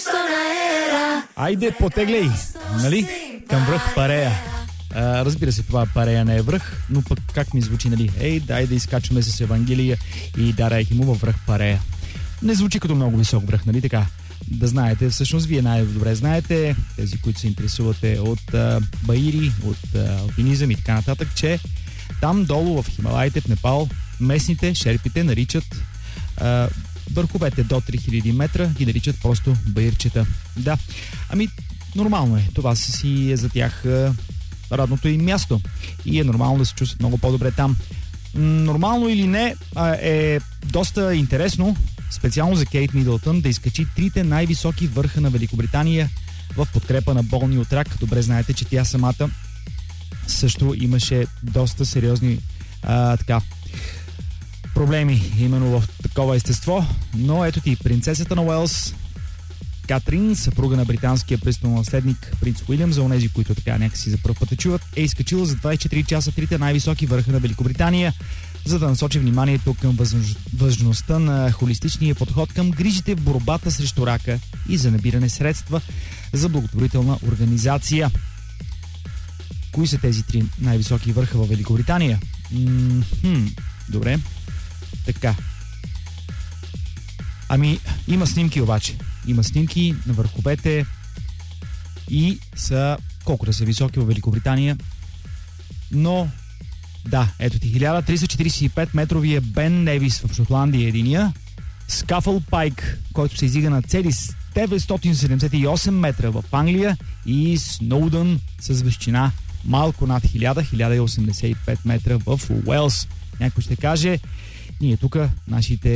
Айде, потегляй, нали? Към връх Парея. Разбира се, това Парея не е връх, но пък как ми звучи, нали? Ей, дай да изкачваме с Евангелие и дарайки му във връх Парея. Не звучи като много висок връх, нали така? Да знаете, всъщност вие най-добре знаете, тези, които се интересувате от баири, от алпинизъм и така нататък, че там долу в Хималаите, в Непал, местните шерпите наричат върховете до 3000 метра ги наричат просто баирчета. Да, ами нормално е. Това си е за тях родното им място. И е нормално да се чувстват много по-добре там. Нормално или не, е доста интересно, специално за Кейт Мидълтън, да изкачи трите най-високи върха на Великобритания в подкрепа на болни от рак. Добре знаете, че тя самата също имаше доста сериозни проблеми именно в такова естество. Но ето ти, принцесата на Уелс, Катрин, съпруга на британския престолонаследник принц Уилям, за онези, които така някакси за първ път те чуват, е изкачила за 24 часа трите най-високи върха на Великобритания, за да насочи вниманието към важността на холистичния подход към грижите в борбата срещу рака и за набиране средства за благотворителна организация. Кои са тези три най-високи върха в Великобритания? Добре. Така. Ами, има снимки обаче. Има снимки на върховете и са колко да са високи в Великобритания. Но, да, ето ти 1345 метровия Бен Невис в Шотландия единия. Скафъл Пайк, който се издига на цели 978 метра в Англия, и Сноудън с височина малко над 1085 метра в Уелс. Някой ще каже, ние тук, нашите